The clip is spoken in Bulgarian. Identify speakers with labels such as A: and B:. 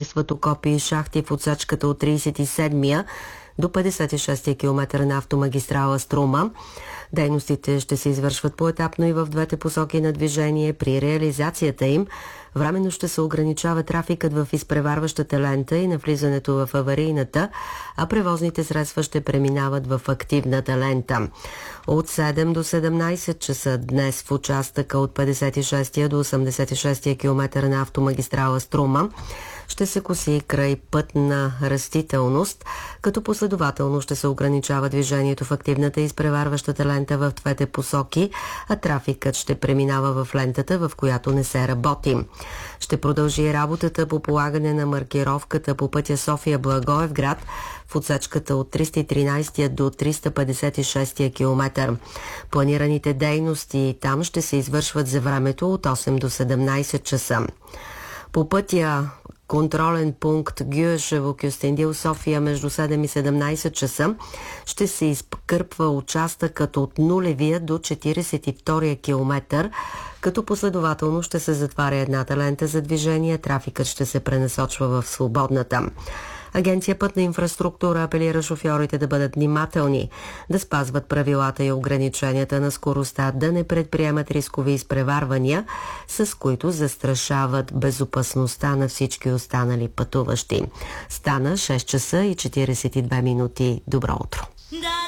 A: действат окопи и шахти в отсечката от 37-я до 56-я километър на автомагистрала Струма. Дейностите ще се извършват поетапно и в двете посоки на движение. При реализацията им временно ще се ограничава трафикът в изпреварващата лента и навлизането в аварийната, а превозните средства ще преминават в активната лента. От 7 до 17 часа днес в участъка от 56-я до 86-я километър на автомагистрала Струма ще се коси край пътна растителност, като последователно ще се ограничава движението в активната и изпреварващата лента в двете посоки, а трафикът ще преминава в лентата, в която не се работи. Ще продължи работата по полагане на маркировката по пътя София-Благоевград в отсечката от 313 до 356 километър. Планираните дейности там ще се извършват за времето от 8 до 17 часа. По пътя контролен пункт Гюешево – Кюстендил – София между 7 и 17 часа ще се изкърпва участъкът от 0 до 42 километър, като последователно ще се затваря едната лента за движение, трафикът ще се пренасочва в свободната. Агенция Пътна инфраструктура апелира шофьорите да бъдат внимателни, да спазват правилата и ограниченията на скоростта, да не предприемат рискови изпреварвания, с които застрашават безопасността на всички останали пътуващи. Стана 6 часа и 42 минути. Добро утро!